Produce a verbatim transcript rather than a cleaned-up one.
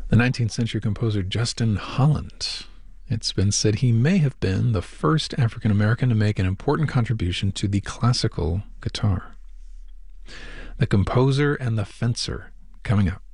The nineteenth century composer Justin Holland. It's been said he may have been the first African American to make an important contribution to the classical guitar. The Composer and the Fencer, coming up.